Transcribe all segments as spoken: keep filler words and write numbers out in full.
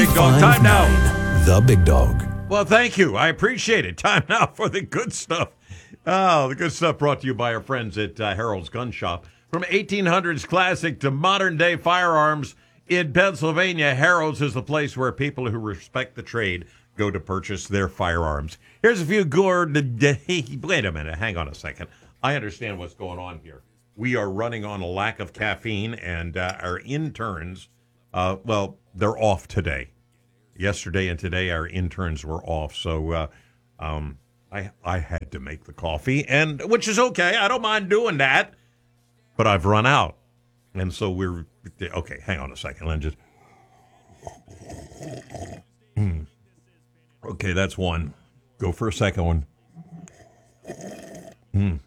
Big Dog. Time now. The Big Dog. Well, thank you. I appreciate it. Time now for the good stuff. Oh, the good stuff brought to you by our friends at uh, Harold's Gun Shop. From eighteen hundreds classic to modern-day firearms in Pennsylvania, Harold's is the place where people who respect the trade go to purchase their firearms. Here's a few good... Wait a minute. Hang on a second. I understand what's going on here. We are running on a lack of caffeine, and uh, our interns, uh, well, they're off today. Yesterday and today, our interns were off, so uh, um, I I had to make the coffee, and which is okay. I don't mind doing that, but I've run out, and so we're okay. Hang on a second. Let me just. Mm. Okay, that's one. Go for a second one. Mm.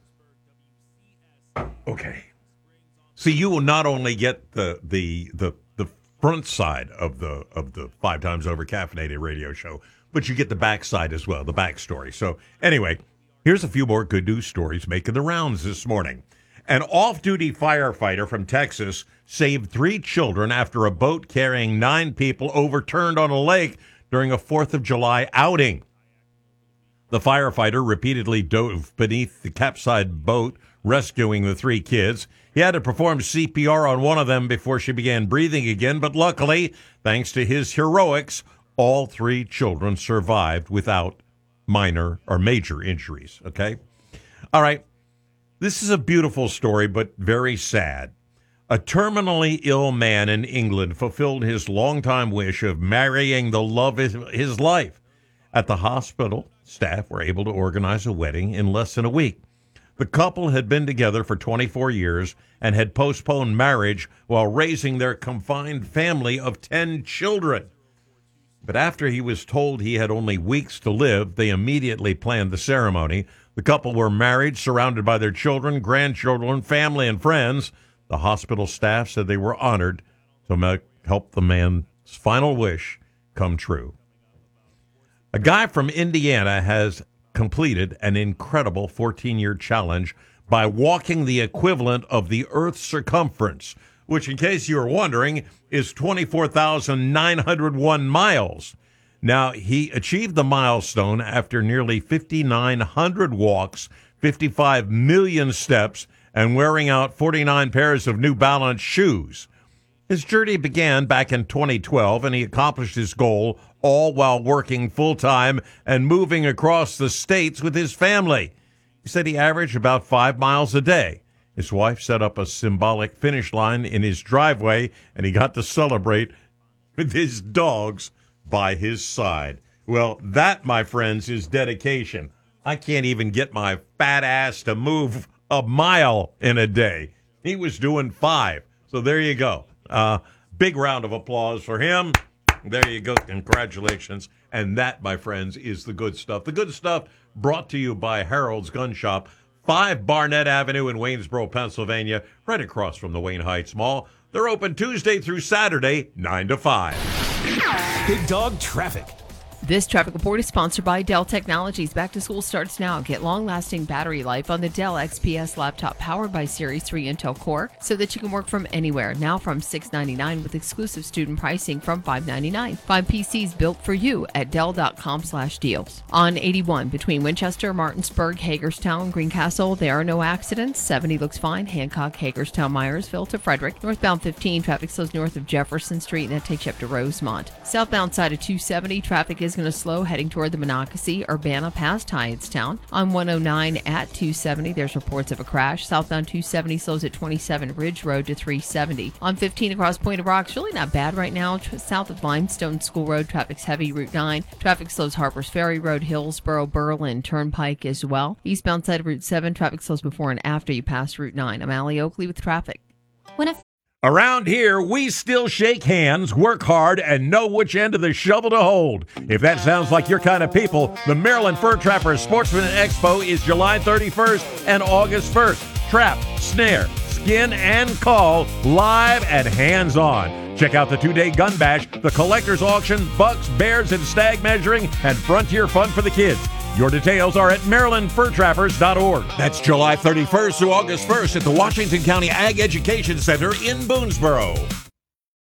Okay. See, you will not only get the the the the front side of the of the Five Times Over Caffeinated radio show, but you get the back side as well, the backstory. So anyway, here's a few more good news stories making the rounds this morning. An off-duty firefighter from Texas saved three children after a boat carrying nine people overturned on a lake during a fourth of July outing. The firefighter repeatedly dove beneath the capsized boat, rescuing the three kids. He had to perform C P R on one of them before she began breathing again, but luckily, thanks to his heroics, all three children survived without minor or major injuries, okay? All right, this is a beautiful story, but very sad. A terminally ill man in England fulfilled his longtime wish of marrying the love of his life. At the hospital, staff were able to organize a wedding in less than a week. The couple had been together for twenty-four years and had postponed marriage while raising their confined family of ten children. But after he was told he had only weeks to live, they immediately planned the ceremony. The couple were married, surrounded by their children, grandchildren, family, and friends. The hospital staff said they were honored to help the man's final wish come true. A guy from Indiana has completed an incredible fourteen-year challenge by walking the equivalent of the Earth's circumference, which, in case you were wondering, is twenty-four thousand nine hundred one miles. Now, he achieved the milestone after nearly five thousand nine hundred walks, fifty-five million steps, and wearing out forty-nine pairs of New Balance shoes. His journey began back in twenty twelve, and he accomplished his goal all while working full-time and moving across the states with his family. He said he averaged about five miles a day. His wife set up a symbolic finish line in his driveway, and he got to celebrate with his dogs by his side. Well, that, my friends, is dedication. I can't even get my fat ass to move a mile in a day. He was doing five. So there you go. Uh, big round of applause for him. There you go. Congratulations. And that, my friends, is the good stuff. The good stuff brought to you by Harold's Gun Shop, five Barnett Avenue in Waynesboro, Pennsylvania, right across from the Wayne Heights Mall. They're open Tuesday through Saturday, nine to five. Big Dog Traffic. This traffic report is sponsored by Dell Technologies. Back to school starts now. Get long-lasting battery life on the Dell X P S laptop powered by Series three Intel Core so that you can work from anywhere. Now from six hundred ninety-nine dollars with exclusive student pricing from five hundred ninety-nine dollars. Five P Cs built for you at Dell.com slash deals. On eighty-one between Winchester, Martinsburg, Hagerstown, Greencastle, there are no accidents. seventy looks fine. Hancock, Hagerstown, Myersville to Frederick. Northbound fifteen, traffic slows north of Jefferson Street, and that takes you up to Rosemont. Southbound side of two seventy, traffic is going to slow heading toward the Monocacy, Urbana past Hyattstown. On one oh nine at two seventy, there's reports of a crash. Southbound two seventy slows at twenty-seven Ridge Road to three seventy. On fifteen across Point of Rocks, really not bad right now. South of Limestone School Road, traffic's heavy. Route nine, traffic slows Harpers Ferry Road, Hillsboro, Berlin, Turnpike as well. Eastbound side of Route seven, traffic slows before and after you pass Route nine. I'm Allie Oakley with traffic. When a Around here, we still shake hands, work hard, and know which end of the shovel to hold. If that sounds like your kind of people, the Maryland Fur Trappers Sportsman Expo is July thirty-first and August first. Trap, snare, skin, and call live and hands-on. Check out the two-day gun bash, the collector's auction, bucks, bears, and stag measuring, and frontier fun for the kids. Your details are at maryland fur trappers dot org. That's July thirty-first through August first at the Washington County Ag Education Center in Boonesboro.